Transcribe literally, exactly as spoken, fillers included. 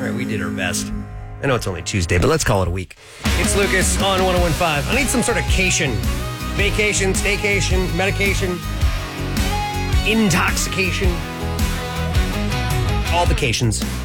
All right, we did our best. I know it's only Tuesday, but let's call it a week. It's Lucas on one oh one point five. I need some sort of cation. Vacation, staycation, medication, intoxication. All vacations.